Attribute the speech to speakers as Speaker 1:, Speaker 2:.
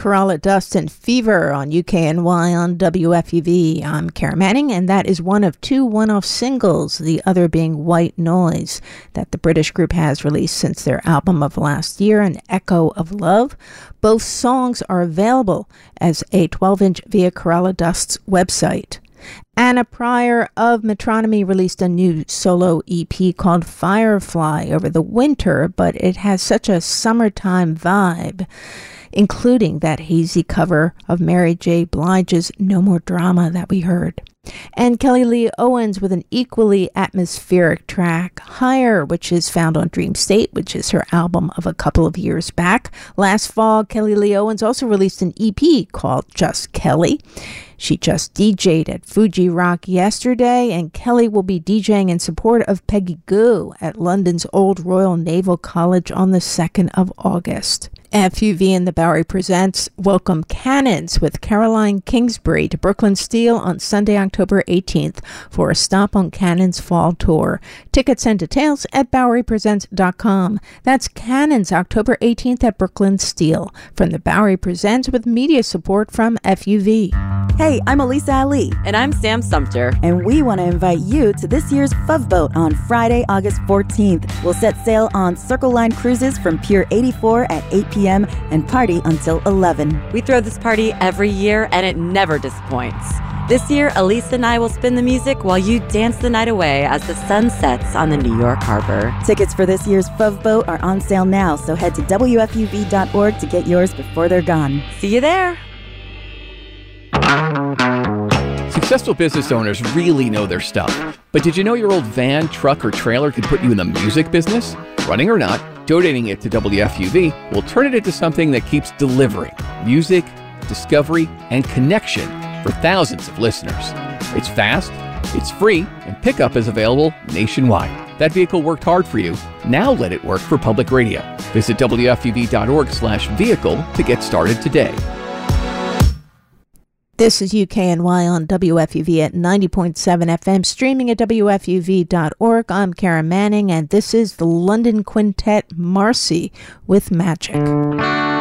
Speaker 1: Kerala Dust and Fever on UKNY on WFUV. I'm Kara Manning, and that is one of two one-off singles, the other being White Noise, that the British group has released since their album of last year, An Echo of Love. Both songs are available as a 12-inch via Kerala Dust's website. Anna Pryor of Metronomy released a new solo EP called Firefly over the winter, but it has such a summertime vibe, including that hazy cover of Mary J. Blige's No More Drama that we heard. And Kelly Lee Owens with an equally atmospheric track, Higher, which is found on Dream State, which is her album of a couple of years back. Last fall, Kelly Lee Owens also released an EP called Just Kelly. She just DJ'd at Fuji Rock yesterday, and Kelly will be DJing in support of Peggy Gou at London's Old Royal Naval College on the 2nd of August. FUV and the Bowery Presents welcome Cannons with Caroline Kingsbury to Brooklyn Steel on Sunday, October 18th for a stop on Cannons' fall tour. Tickets and details at BoweryPresents.com. That's Cannons, October 18th at Brooklyn Steel. From the Bowery Presents with media support from FUV.
Speaker 2: Hey, I'm Elisa Ali.
Speaker 3: And I'm Sam Sumter.
Speaker 2: And we want to invite you to this year's Fuv Boat on Friday, August 14th. We'll set sail on Circle Line Cruises from Pier 84 at 8 p.m. and party until 11.
Speaker 3: We throw this party every year and it never disappoints. This year, Elisa and I will spin the music while you dance the night away as the sun sets on the New York Harbor.
Speaker 2: Tickets for this year's Fuv Boat are on sale now, so head to WFUV.org to get yours before they're gone.
Speaker 3: See you there.
Speaker 4: Successful business owners really know their stuff. But did you know your old van, truck, or trailer could put you in the music business? Running or not, donating it to WFUV will turn it into something that keeps delivering music, discovery, and connection for thousands of listeners. It's fast, it's free, and pickup is available nationwide. That vehicle worked hard for you. Now let it work for public radio. Visit WFUV.org/vehicle to get started today.
Speaker 1: This is UKNY on WFUV at 90.7 FM, streaming at WFUV.org. I'm Kara Manning, and this is the London Quintet Marcy with Magic.